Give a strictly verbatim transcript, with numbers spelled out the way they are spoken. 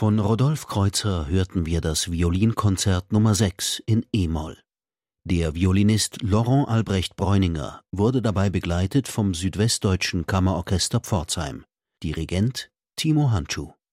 Von Rodolphe Kreutzer hörten wir das Violinkonzert Nummer sechs in e-Moll. Der Violinist Laurent Albrecht Breuninger wurde dabei begleitet vom Südwestdeutschen Kammerorchester Pforzheim. Dirigent Timo Handschuh.